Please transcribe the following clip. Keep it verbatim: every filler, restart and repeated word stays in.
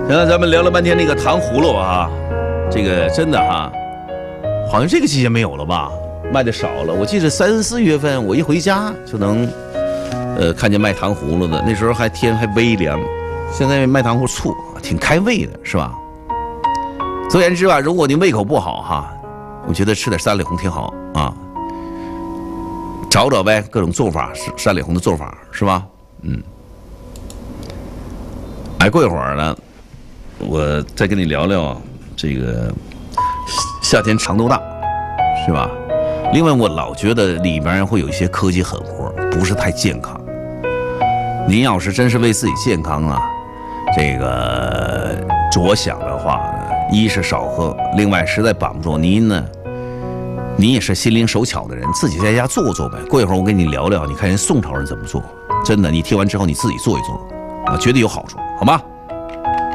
行了，咱们聊了半天那个糖葫芦啊，这个真的哈，好像这个季节没有了吧，卖的少了。我记得三四月份我一回家就能，呃，看见卖糖葫芦的，那时候还天还微凉。现在卖糖葫芦醋挺开胃的，是吧？总而言之吧，如果您胃口不好哈，我觉得吃点三里红挺好啊。找找呗，各种做法，三里红的做法是吧？嗯。哎，过一会儿呢，我再跟你聊聊这个夏天长度大，是吧？另外，我老觉得里边会有一些科技狠活，不是太健康。您要是真是为自己健康啊，这个着想的话呢，一是少喝，另外实在绑不住您呢，你也是心灵手巧的人，自己在家做做呗。过一会儿我跟你聊聊，你看人宋朝人怎么做，真的，你听完之后你自己做一做，啊，绝对有好处，好吗？